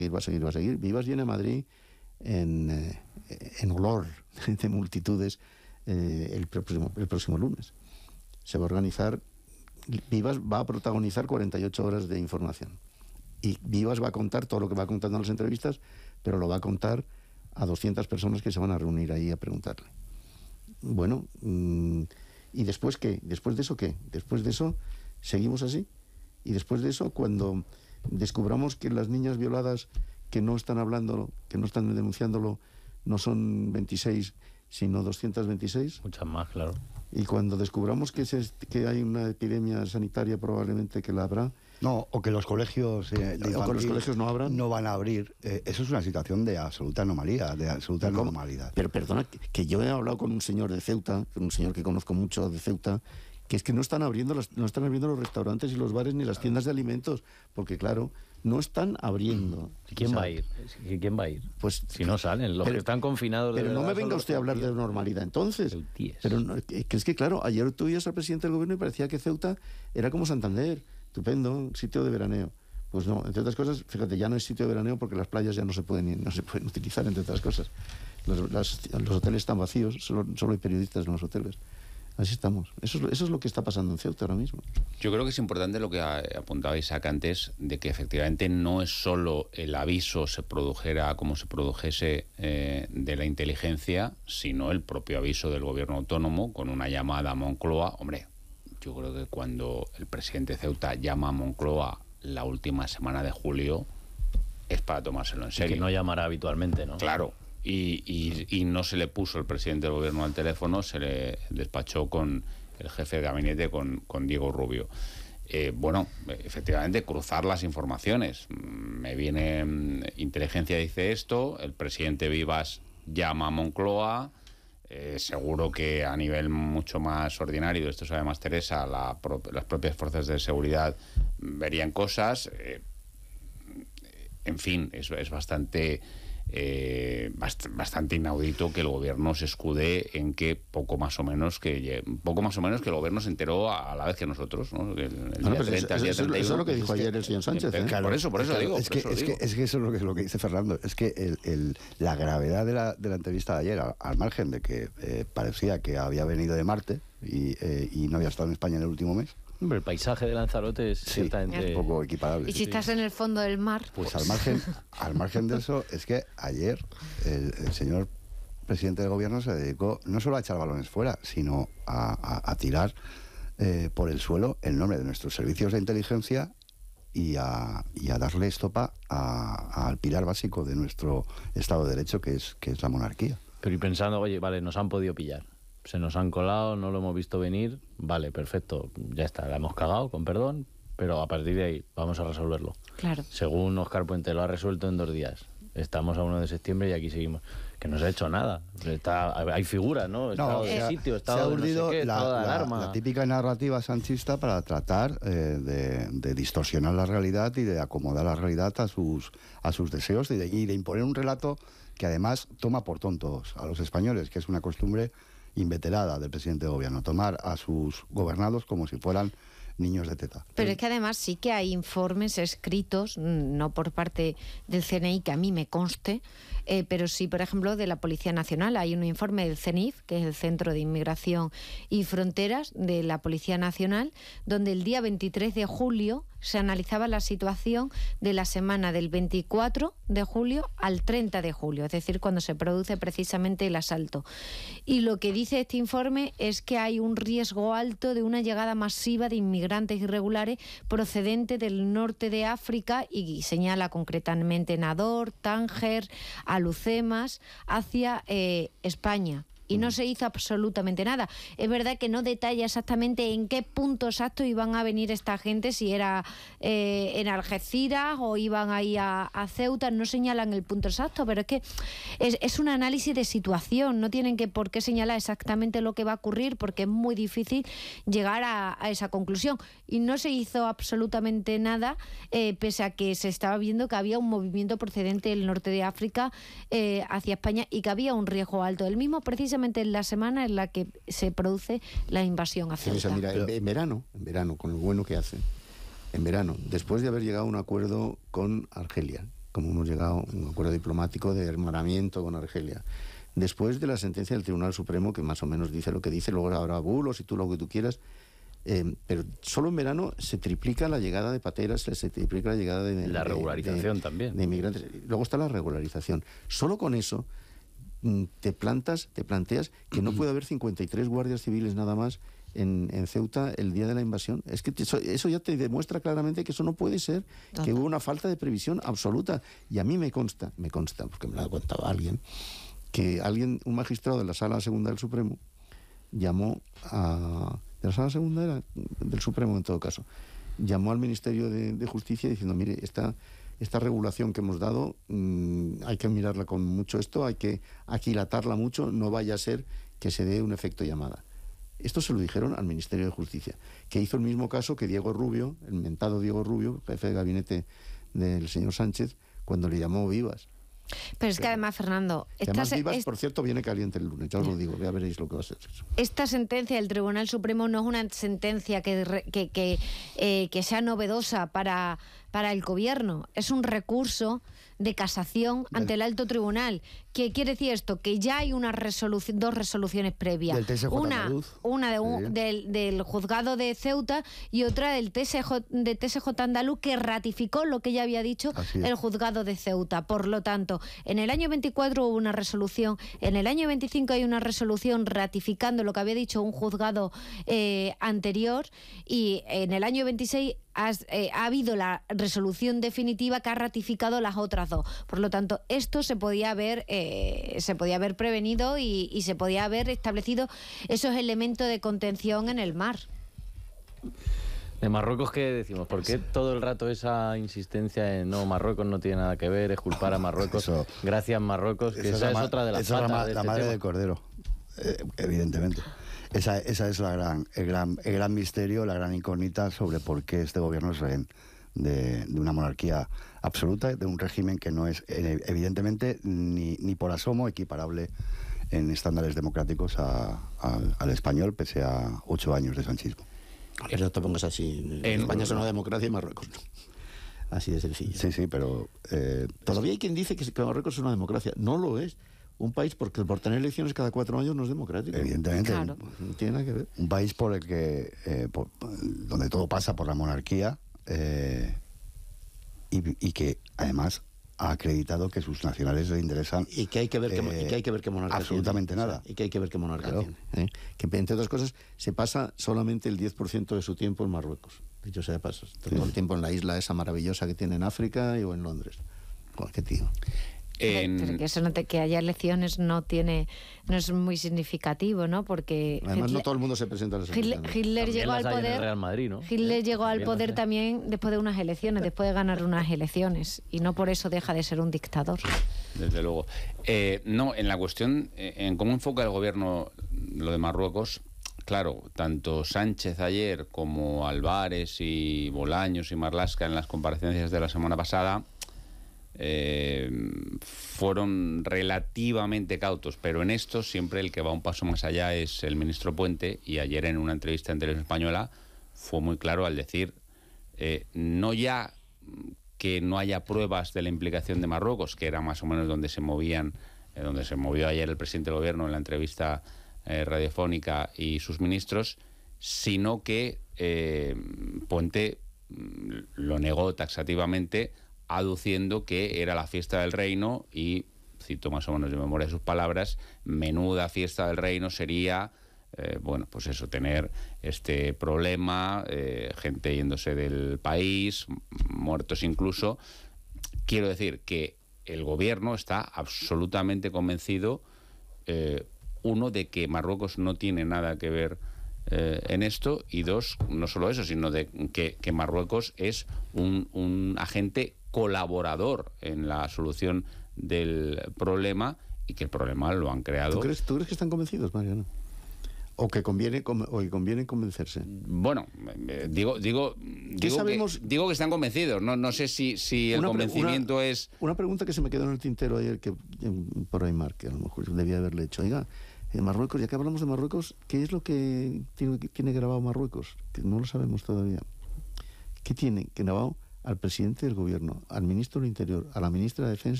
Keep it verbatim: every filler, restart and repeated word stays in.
va a seguir, va a seguir. Vivas viene a Madrid en, eh, en olor de multitudes eh, el, próximo, el próximo lunes. Se va a organizar, Vivas va a protagonizar cuarenta y ocho horas de información. Y Vivas va a contar todo lo que va contando en las entrevistas, pero lo va a contar a doscientas personas que se van a reunir ahí a preguntarle. Bueno, mmm, ¿y después qué? ¿Después de eso qué? Después de eso seguimos así. Y después de eso, cuando descubramos que las niñas violadas que no están hablando, que no están denunciándolo, no son veintiséis, sino doscientas veintiséis. Muchas más, claro. Y cuando descubramos que, se, que hay una epidemia sanitaria, probablemente que la habrá. No, o que los colegios eh, de o que los colegios no abran. No van a abrir. Eh, eso es una situación de absoluta anomalía, de absoluta ¿Cómo? normalidad. Pero perdona, que, que yo he hablado con un señor de Ceuta, un señor que conozco mucho de Ceuta, que es que no están abriendo los, no están abriendo los restaurantes y los bares ni las tiendas de alimentos, porque claro, no están abriendo. ¿Quién o sea, va a ir? ¿Quién va a ir? Pues si no salen, los pero, que están confinados. Pero de no me venga los usted a hablar de normalidad entonces. Pero no, que es que claro, ayer tú oías al presidente del gobierno y parecía que Ceuta era como Santander, estupendo, sitio de veraneo. Pues no, entre otras cosas, fíjate, ya no es sitio de veraneo porque las playas ya no se pueden no se pueden utilizar, entre otras cosas. Los, las, los hoteles están vacíos, solo, solo hay periodistas en los hoteles. Así estamos. Eso es, eso es lo que está pasando en Ceuta ahora mismo. Yo creo que es importante lo que apuntaba Isaac antes, de que efectivamente no es solo el aviso se produjera como se produjese eh, de la inteligencia, sino el propio aviso del gobierno autónomo con una llamada a Moncloa. Hombre, yo creo que cuando el presidente de Ceuta llama a Moncloa la última semana de julio es para tomárselo en serio. Y que no llamará habitualmente, ¿no? Claro. Y, y, y no se le puso el presidente del gobierno al teléfono, se le despachó con el jefe de gabinete, con, con Diego Rubio. Eh, bueno, efectivamente, cruzar las informaciones. Me viene inteligencia, dice esto, el presidente Vivas llama a Moncloa, eh, seguro que a nivel mucho más ordinario, esto sabe más Teresa, la pro, las propias fuerzas de seguridad verían cosas. Eh, en fin, eso es bastante... Eh, bast bastante inaudito que el gobierno se escude en que poco más o menos que poco más o menos que el gobierno se enteró a, a la vez que nosotros, ¿no? El, el no, día treinta, eso, eso, eso es lo que dijo ayer el señor Sánchez, ¿eh? Claro, por eso, por eso claro, digo. Es que, eso es, digo. Que, es que eso es lo que, lo que dice Fernando. Es que el, el, la gravedad de la, de la entrevista de ayer, al, al margen de que eh, parecía que había venido de Marte y, eh, y no había estado en España en el último mes. Hombre, el paisaje de Lanzarote es sí, ciertamente un poco equiparable. Y si sí. estás en el fondo del mar... Pues, pues... al margen al margen de eso, es que ayer el, el señor presidente del gobierno se dedicó no solo a echar balones fuera, sino a, a, a tirar eh, por el suelo el nombre de nuestros servicios de inteligencia y a, y a darle estopa a, a, al pilar básico de nuestro Estado de Derecho, que es, que es la monarquía. Pero y pensando, oye, vale, nos han podido pillar. Se nos han colado, no lo hemos visto venir, vale, perfecto, ya está, la hemos cagado, con perdón, pero a partir de ahí vamos a resolverlo. Claro. Según Óscar Puente lo ha resuelto en dos días. Estamos a uno de septiembre y aquí seguimos. Que no se ha hecho nada. Está, hay figuras, ¿no? Estado no, de eh, sitio, estado se ha de urdido no sé qué, la, estado de la, alarma. la típica narrativa sanchista para tratar eh, de, de distorsionar la realidad y de acomodar la realidad a sus, a sus deseos y de, y de imponer un relato que además toma por tontos a los españoles, que es una costumbre inveterada del presidente de gobierno, tomar a sus gobernados como si fueran niños de teta. Pero es que además sí que hay informes escritos, no por parte del C N I, que a mí me conste, eh, pero sí, por ejemplo, de la Policía Nacional. Hay un informe del CENIF, que es el Centro de Inmigración y Fronteras de la Policía Nacional, donde el día veintitrés de julio se analizaba la situación de la semana del veinticuatro de julio al treinta de julio, es decir, cuando se produce precisamente el asalto. Y lo que dice este informe es que hay un riesgo alto de una llegada masiva de inmigrantes irregulares procedentes del norte de África, y señala concretamente Nador, Tánger, Alucemas, hacia eh, España. Y no se hizo absolutamente nada. Es verdad que no detalla exactamente en qué punto exacto iban a venir esta gente, si era eh, en Algeciras o iban ahí a, a Ceuta, no señalan el punto exacto, pero es que es, es un análisis de situación, no tienen que por qué señalar exactamente lo que va a ocurrir, porque es muy difícil llegar a, a esa conclusión. Y no se hizo absolutamente nada, eh, pese a que se estaba viendo que había un movimiento procedente del norte de África eh, hacia España y que había un riesgo alto. El mismo precisamente en la semana en la que se produce la invasión a Ceuta. Sí, o sea, mira, en, en verano, en verano, con lo bueno que hace, en verano, después de haber llegado a un acuerdo con Argelia, como hemos llegado a un acuerdo diplomático de hermanamiento con Argelia. Después de la sentencia del Tribunal Supremo, que más o menos dice lo que dice, luego habrá bulos y tú lo que tú quieras, eh, pero solo en verano se triplica la llegada de pateras, se triplica la llegada de... La de, regularización de, también. De inmigrantes. Luego está la regularización. Solo con eso te plantas, te planteas que no puede haber cincuenta y tres guardias civiles nada más en, en Ceuta el día de la invasión. Es que eso, eso ya te demuestra claramente que eso no puede ser, Total. que hubo una falta de previsión absoluta. Y a mí me consta, me consta, porque me lo ha contado alguien, que alguien, un magistrado de la Sala Segunda del Supremo, llamó a... de la Sala Segunda era del Supremo en todo caso, llamó al Ministerio de, de Justicia diciendo, mire, esta... Esta regulación que hemos dado, mmm, hay que mirarla con mucho esto, hay que aquilatarla mucho, no vaya a ser que se dé un efecto llamada. Esto se lo dijeron al Ministerio de Justicia, que hizo el mismo caso que Diego Rubio, el mentado Diego Rubio, jefe de gabinete del señor Sánchez, cuando le llamó Vivas. Pero es que además, Fernando... Además, Vivas, es... por cierto, viene caliente el lunes, ya os lo digo, ya veréis lo que va a ser eso. Esta sentencia del Tribunal Supremo no es una sentencia que, que, que, eh, que sea novedosa para, para el gobierno, es un recurso de casación ante el alto tribunal. ¿Qué quiere decir esto? Que ya hay una resolución, dos resoluciones previas. Del T S J una andaluz. una de un, sí. del, del juzgado de Ceuta y otra del T S J, de T S J andaluz, que ratificó lo que ya había dicho el juzgado de Ceuta. Por lo tanto, en el año veinticuatro hubo una resolución, en el año veinticinco hay una resolución ratificando lo que había dicho un juzgado eh, anterior, y en el año veintiséis Has, eh, ha habido la resolución definitiva que ha ratificado las otras dos. Por lo tanto, esto se podía haber eh, se podía haber prevenido y, y se podía haber establecido esos elementos de contención en el mar. ¿De Marruecos qué decimos? ¿Por qué todo el rato esa insistencia en no, Marruecos no tiene nada que ver, es culpar a Marruecos? Eso, gracias, Marruecos, que esa es, es otra de las patas la, de este la madre tema. del cordero, eh, evidentemente. Esa, esa es la gran, el, gran, el gran misterio, la gran incógnita sobre por qué este gobierno es rehén de, de una monarquía absoluta, de un régimen que no es evidentemente ni, ni por asomo equiparable en estándares democráticos a, a, al español, pese a ocho años de sanchismo. Pero no te pongas así. En España es una democracia y Marruecos no. Así de sencillo. Sí, sí, pero... Eh, Todavía hay quien dice que, que Marruecos es una democracia. No lo es. Un país, porque por tener elecciones cada cuatro años no es democrático. Evidentemente. Claro. No tiene nada que ver. Un país por el que eh, por, donde todo pasa por la monarquía eh, y, y que además ha acreditado que sus nacionales le interesan. Y que hay que ver, eh, que, y que, hay que ver qué monarca absolutamente tiene. nada. O sea, y que hay que ver qué monarca claro. tiene. ¿eh? Que entre otras cosas se pasa solamente el diez por ciento de su tiempo en Marruecos. Dicho sea de paso. Todo sí. el tiempo en la isla esa maravillosa que tiene en África y o en Londres. Joder, qué tío. En... Pero que eso no te, que haya elecciones no tiene no es muy significativo, ¿no? Porque además Hitler, no todo el mundo se presenta a las Hitler, elecciones. Hitler llegó al poder. Real Madrid, ¿no? Hitler ¿Eh? llegó al poder no sé. también después de unas elecciones, después de ganar unas elecciones, y no por eso deja de ser un dictador. Desde luego. Eh, no, en la cuestión, eh, en cómo enfoca el gobierno lo de Marruecos. Claro, tanto Sánchez ayer como Álvarez y Bolaños y Marlaska en las comparecencias de la semana pasada eh, fueron relativamente cautos, pero en esto siempre el que va un paso más allá es el ministro Puente, y ayer en una entrevista en Televisión Española fue muy claro al decir eh, no ya que no haya pruebas de la implicación de Marruecos, que era más o menos donde se movían, eh, donde se movió ayer el presidente del gobierno en la entrevista Eh, radiofónica y sus ministros, sino que eh, Puente lo negó taxativamente, aduciendo que era la fiesta del reino y, cito más o menos de memoria sus palabras, menuda fiesta del reino sería, eh, bueno, pues eso, tener este problema, eh, gente yéndose del país, muertos incluso. Quiero decir que el gobierno está absolutamente convencido, eh, uno, de que Marruecos no tiene nada que ver eh, en esto, y dos, no solo eso, sino de que, que Marruecos es un, un agente colaborador en la solución del problema, y que el problema lo han creado. ¿Tú crees, ¿tú crees que están convencidos, Mariano? ¿O que conviene, o que conviene convencerse? Bueno, eh, digo, digo, digo, sabemos? Que, digo que están convencidos. No, no sé si, si el una, convencimiento una, es... Una pregunta que se me quedó en el tintero ayer, que por Aymar, que a lo mejor debía haberle hecho. Oiga, en Marruecos, ya que hablamos de Marruecos, ¿qué es lo que tiene, tiene grabado Marruecos? Que no lo sabemos todavía. ¿Qué tiene? Que grabado al presidente del gobierno, al ministro del Interior, a la ministra de Defensa